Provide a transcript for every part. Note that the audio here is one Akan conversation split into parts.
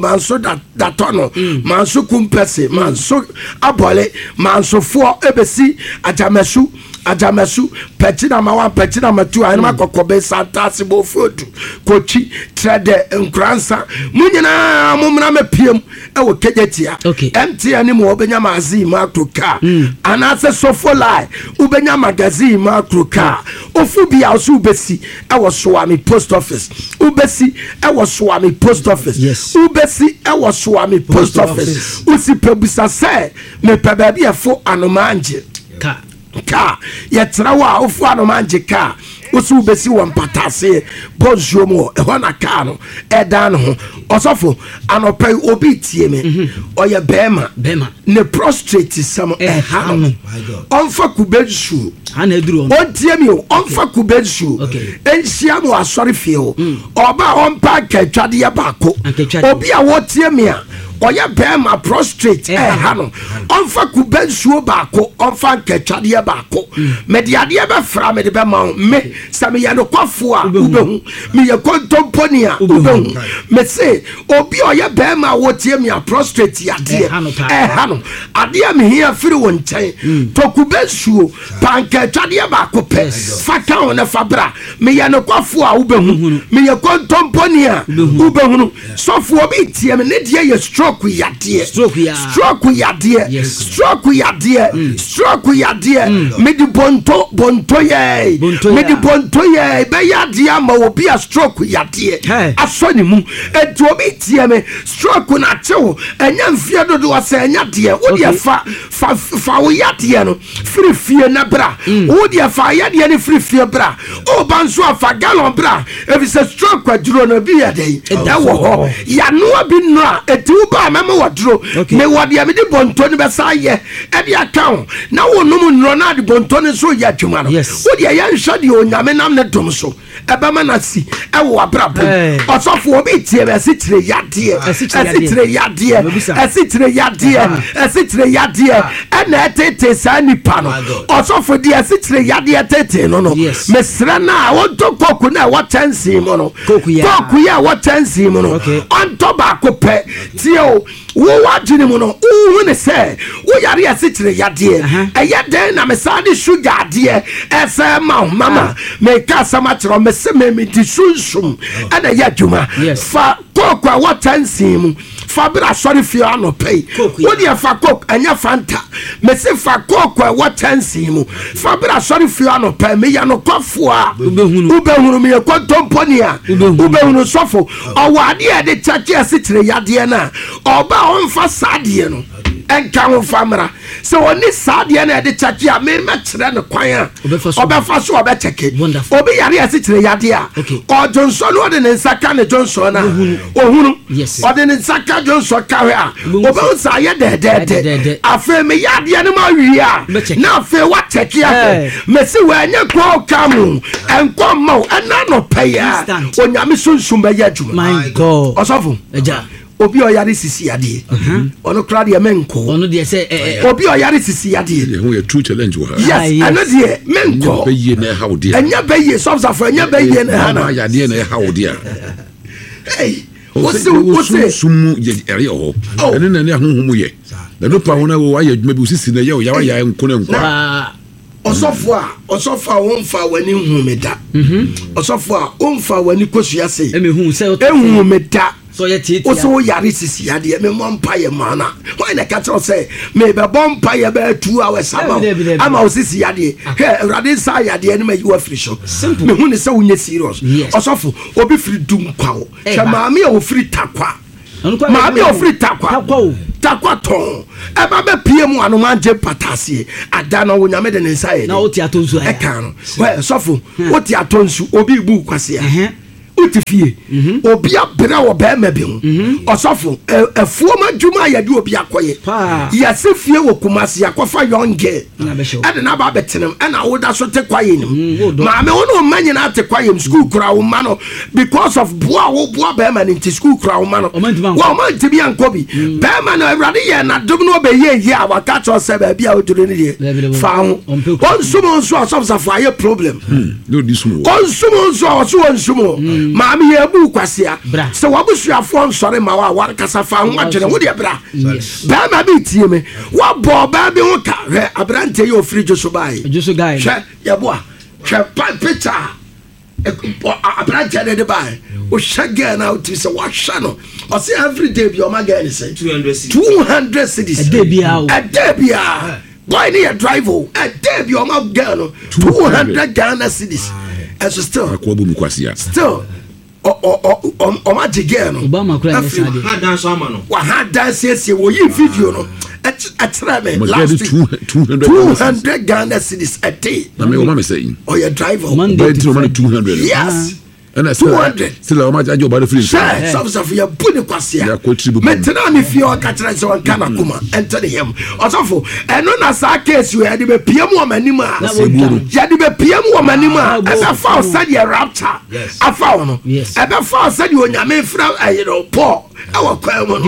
manso datono manso kumpese manso abole manso fo ebesi ajamasu petina ma 1 petina ma 2 anima kokobe santasi bo fodu kochi trade nkransa munyina mumna mepiem ewo kejetia MTN ni mo obenya mazi makroka anase sofolai ubenya magazine makroka ofubia osu ubesi ewo Swami post office ubesi ewo Swami post office ubesi ewo Swami post office usi pebusa se me pebabi efo anomanje ka yetra wa ofu anomanje ka usu besi won patase bonjour mo e hona ka no e dan ho osofo anopai obi tie me oye bema ne prostrate sam e ha no onfa kubeju ana eduru on tie me onfa kubeju enhia mo asori fie oba onpa katwade ya bako obi a wo tie me a oye bema prostrate ha no onfa kubeju bako onfa katwade bako mediade be fra me de be ma me sami ya no kwafo a ubehu me ye kontomponi a ubehu me say obi oye bema wo tie me a prostrate yade ha no ade me hia firi won nchen tokubesuo pankatwade bako pe faka wona fabra me ye no kwafo a ubehu me ye kontomponi a ubehu sofo obi tie me ne die ye stroke yade me di bonto ye me di bonto ye be yade ama obi a stroke yade asoni mu enti obi tie me stroke na chewo enya mfie dodo wase enya de wo de fa wo yade no free fie na bra wo de fa yade ne free fie bra o banso afa galon bra if it's a stroke aduro no bi yade da wo ho ya no abi no a eti wo ba memo waduro me wode me di bonto ne be sa ye e bi account na wo no mu no na di bonto ne so ya twuma no wo de ya nhwa de onyame nam ne dom so e ba ma na si e wo abrabo osofo obi tie be sitire yade e na tete sa nipa no osofo de sitire yade tete no mesra na wo to koku na wo chansi mo no koku ya wo chansi mo no on to ba ko pe tie o wo wagene mo no wo ne se wo yare asitire yade eye den na mesade sugar de ese mama me ka sama tro me se me di sunsum ana ya djuma fa kokwa wo chansi mo fa bra sorry fi anopai wo de fa kok anya fanta me se fa kokwa wo chansi mo fa bra sorry fi anopai me ya no kofo a ubehunu me kontomponi a ubehunu sofo owade e de chachi asitire yade na oba onfa sade no enka wo famra se oni sade na e de chachi a me kire ne kwan a obefa so obecheke obi yare asitire yade a o Johnson o de ne nsaka ne Johnson na ohunu o de ne nsaka Johnson kawe a obe sa ye de afa me yade ne ma wi a na afa wa cheke a me se wa nya ko kamu enko mo ena no paya onyame sunsum be ya djuma my god osofo eja obi oyare sisi yade ono kra de menko ono de se obi oyare sisi yade ho ye true challenge wa yes ano de menko be ye na how de anya be ye sobza for anya be ye na na yade na how de hey what's sumu ye ere ho ene na ne honhom ye na no pa wona wo aye adwuma bi usisi na ye o ya wa ya nko na nko osofo a wonfa wani humeda osofo a wonfa wani kosua sei emehu se ehumeda so ye titi o so yare sisi yade me mompa ye mana why na catch us say me be bompa ye be 2 hours ama o sisi yade he urade sa yade ne ma you free show me hu ne se unye serious osofo obi free dum kwawo chama me o free takwa ma me o free takwa ton e ba be pie mu anomanje patase ada na wonyame de ne nsa ye na o ti atonsu e kan we sofo o ti atonsu obi bu kwase a utifie obi abra wo be ma bi hu osofo efuo madwuma ya de obi akoye ya se fie wo kumase akofa yonge ade na ba betenem na wo da so te kwaye nim ma me wono manye na te kwaye school kura wo ma no because of boa be ma ni school kura wo ma no wo ma tibi ankobi be ma no awrade ye na dum no be ye a waka cho se ba bia oduro ni de fa ho on sumo so osofo fa ye problem no disumo on sumo so so on sumo maame ye bu kwasia se wabusuafo nsore ma wa kasa fa ho adwene wo de bra ba ma bi tie me wa bo ba bi ho ka abrante ye ofiri Joso bai hwe ye bo a hwe picture abrante de bai o shage na o ti se wa hwa no o se every day bi o ma ga ni say 200 cities a day bia boy ni a driver a day bi o ma ga no 200 Ghana cities and so still akwa bu kwasia still o ma jige no Obama kura sade ha dance ama no wa ha dance wo yi video no atra me last 200 Ghana cities a day na me o ma me say o your driver Monday to 200 yes and I 200 still o ma jajo ba the free so ya buni kwasia metena me fie o ka kire se won kana kuma enter him osofo eno na sa case we de be piem o manima ya de be piem o manima e fa o said your rapture afa o no e be fa o said o nyame fra ayiro Paul awa kwa mo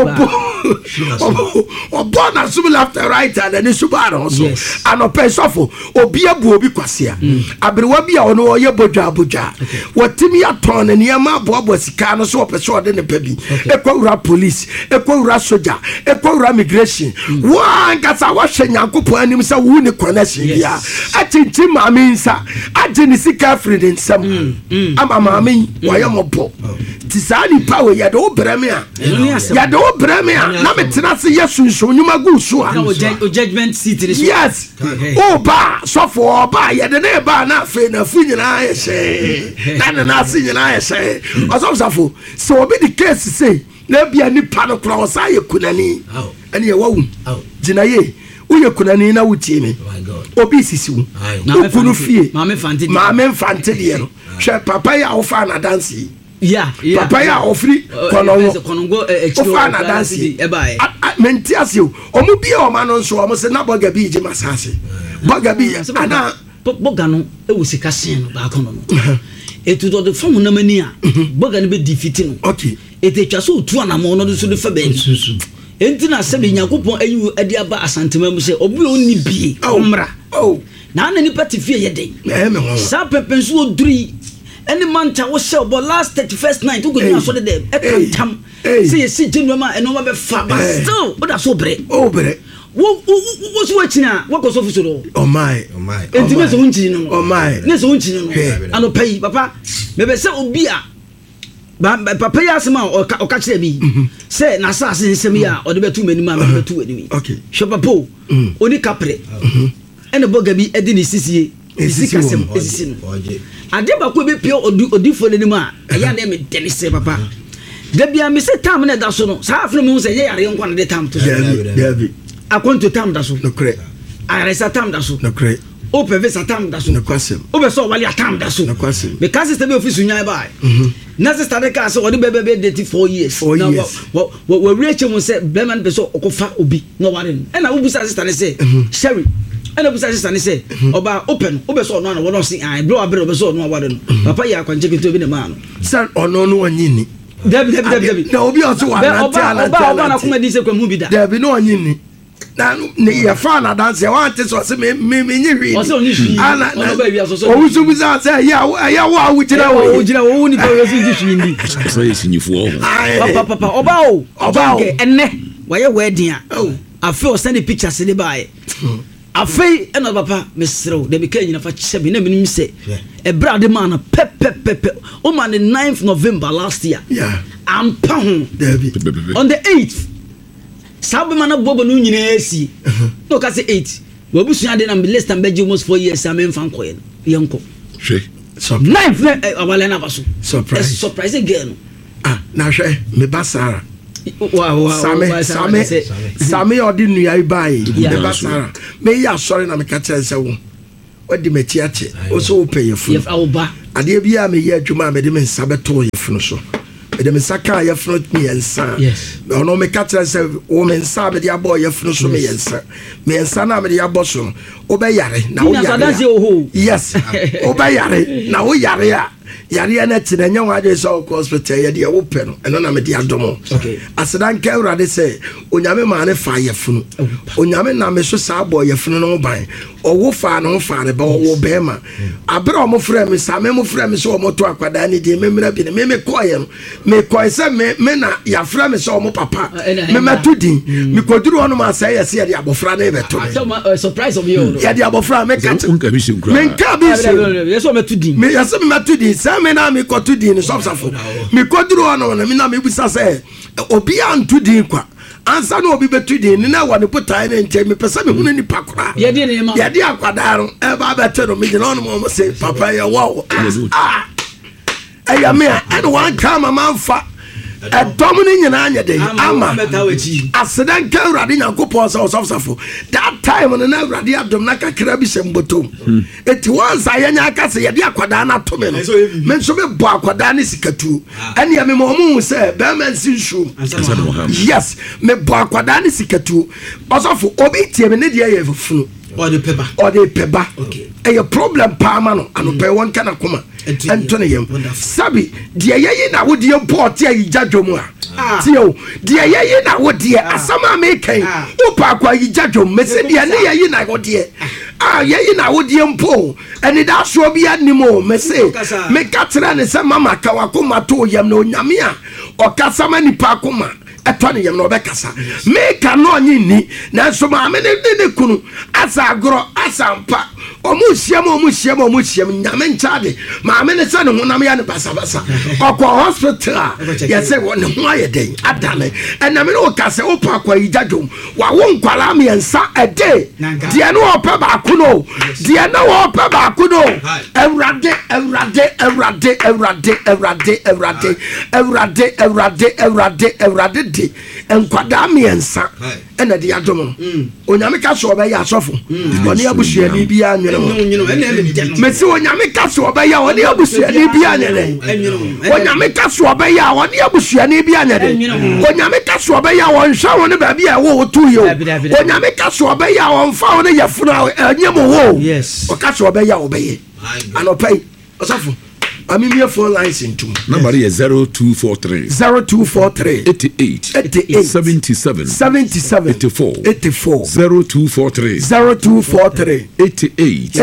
o born as soon left right and then subaro so anope sofo obi abu obi kwasia abrewa bi a ono ye bodwa watimi aton ne yama boabo sika no so opese ode ne pa bi ekwura police ekwura soldier ekwura immigration wa nkasa wa hwenyankopon anim se wu ni connection bia atinti maamensa ageni sika free nsam ama maamen wa yemobo tisani power ya do breme a ya do breme a na metena se yesu nso nyuma gu so a judgment seat yes o ba so for ba ya de ne ba na fe na fu nyina ya she na se nyina ya she osofo so obi the case say na bia ni pa no kura osa ye kunani ene ye wawu jinaye uye kunani na wutie me obi sisiwu okunu fie maame fante de no hwe papa ya ofa na dance papa ya ofri konongo ofa na dance menti asio omu bia o ma no nso o mo se na boga bi je masase boga bi ana boga no e wusika sen no ba kono no etu do de fam na mani a boga no be defeat no okay etwa so tu anamo no so de fa ben susu enti na se be Nyankopon ayi adi aba asantema mu se obi onni bie omra na na ni pati fie ye den sa pepensu oduri any manta wo sell but last 31st night go do so de e tam say si January ma eno ma be fa but still what that so bre wo so wachina wo ko so fusoro oh my enti me so unchi no oh my ne so unchi no ano pay papa me be say obi a papa ya asema o ka kire bi say na sa ase nsem ya o de betu manima me betu animi okay shopapo oni kapre ene boga bi edi ni sisie sikasem esisi no ade ba ko be pie odifo ne ma aya na me deni se papa da bia me se tam na da so no sa afno mu se ye yare nkwa na de tam to David akonto tam da so no kre are sa tam da so no kre o peve sa tam da so no kwasem o be so wali atam da so no kwasem me kasi se be office nya ba na se start ka so odi bebe de 4 years na we reach mu se beman be so okofa obi no ware e na wo busa sister ne se sherry ena busa sister ne se oba open o be so no na wo no se ai bro abere o be so no ware no papa ya kwanje kito bi ne ma no san ono no wanyini David na obi oso wa na tala oba na kuma di se kwa mu bi da David no wanyini na ne ye fa na dance ya want so se me nyi hwi o se oni hwi ana no ba wi aso so o wusu busa se ya wo a wujira wo ni ba yo si hwi ndi so ye sinifo papa oba enne waye wedding a afi o send pictures ni bae afi ena papa mesrew de be kanyina fa chebe na menim se e brade man pepe o man the 9th November last year am pahon on the 8th sabe man bobo no nyina asi no ka say 8 we busu ade na be less than beji almost 4 years am fan koye yenko she 9th awale na baso surprise again na hwe me basara wow Same odi nua ibai me basara me ya sorry na me ka kire se wo odi me tiache o so pay fu ade bia me ya adwuma me de me nsa beto yefunu so me de me saka yefunu me yensa no me ka kire se wo me nsa be de abo yefunu so me yensa na me de abo so o be yare na wo yare yes o be yare na wo yare a yare na ti na nya wa de so hospital ye de wo pe no eno na me de adomo asedan ka urade se onyame ma ne fa yefunu onyame na me so sa boy yefunu no ban owo fa no fa ne ba wo be ma abere o mo frɛ me sa me mo frɛ me so o mo to akwada ne de me mra bi ne me koye no me koye se me na ya frɛ me so o mo papa me matudi me koduru ono ma say yes ye de abofra na e beto surprise of you ya de abofra me ka unka bi shim kra me ka bi shim yes o matudi me yes me matudi sa me na me kotudi ni sofsafo me koduru ono na me na me bisa se obi antudi kwa ansa no obi betudi ni na wa ne potai ne nche me pesa me hunu ni pakora ye de ne ma ye de akwada no e ba beto no me gina ono mo say papa ye wow eya me and one come man fa domini nyina anya de ama asedan ka urade nyankopon sa osofsafo that time no na urade adom na kakra bi sembotom eti once ayanya aka se ye de akwada na to me no me so me bo akwada ne sikatu ene ya me mo mu se be man sinsu yes me bo akwada ne sikatu osofo obi tie me ne de ye fufunu or the peba okay a problem palma no ano pe won kana koma ento ne yem sabi de yeyi na wo de import ya yijadwom a tio de yeyi na wo de asama me kan wo pa kwa yijadwom me se de ne yeyi na wo de yeyi na wo de impo eni da so bia nimo me se me katra ne se mama ka wakoma to yem no nyame a o kasama ni pa koma etone yem no be kasa me ka no nyi na so ma me ne kunu asa agro asampa omuhiem nyame nchade ma me ne se ne honam ya ne basabasa okọ hospital ya se wo ne ho ayeden adane ename ne o kase o pa kwa yijadwom wa wo nkwala me ensa ede de ne o pa ba kuno de ne o pa ba kuno Eurade de enkwada me ensa ena de adom onyame ka so be ya asofo oni abusuani bia nwere me se onyame ka so be ya oni abusuani bia nwere onyame ka so be ya oni abusuani bia nwere onyame ka so be ya won hwa won ba bia wo tu yo onyame ka so be ya won fa won yefuna anyemo wo o ka so be ya obeye anopai asofo Amimia phone lines into number is 0243 88 77 84 0243 88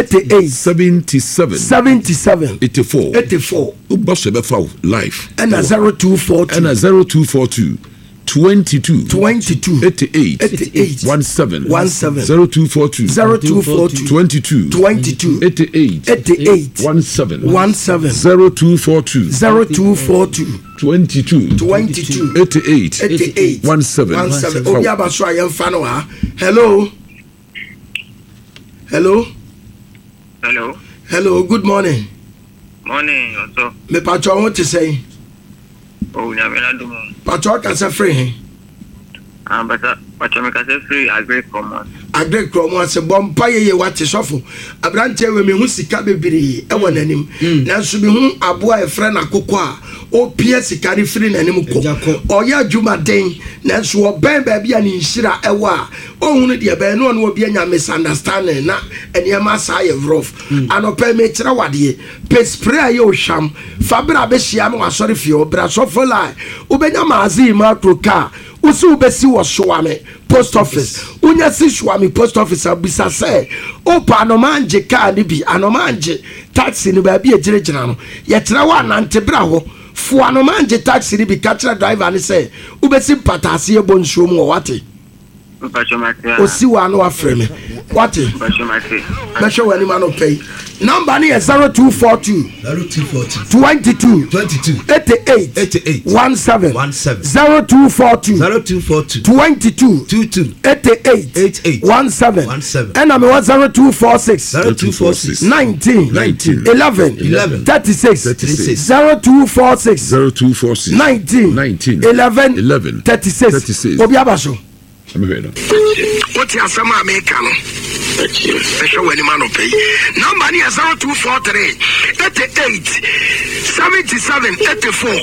77 84 Ubashe befa life and 0242 22 88 17 0242 22 88 17 0242 22 88 17 Obi abaso ayemfa no ha hello good morning also me pacho won to say nyamela dumo pacho ka se free but pacho me ka se free agree kromos se bompa ye wate sofo abrante we me hu sika bebiri e wonanim na so bi hu aboa e frɛ na kokko a o pie sika ri free nanim ko oya adwuma den na so oban ba bia ni nhira e wa o hu ne de ba no no obi anya misunderstanding na eniema sa ye rough anopa me kira wade pe spray ye o hwam fabra be hia me wasori fie obra so for lie obenya mazi ma kroka usu besi wo soame post office unya si soame post office abisa say opa anomanje ka ni bi anomanje taxi ni ba bi ejirejina no ye tira wa nante bra ho fu anomanje taxi ni bi ka tira driver ni say ubesi patase e bonsuo mu wate osi wa no afre me wate me show any man pay number ni 0242 22 88 17 0242 22 88 17 and I'm 0246 19 11 36 0246 19 11 36 obi abaso what you asama America no special when man pay number ni 0243 88 77 84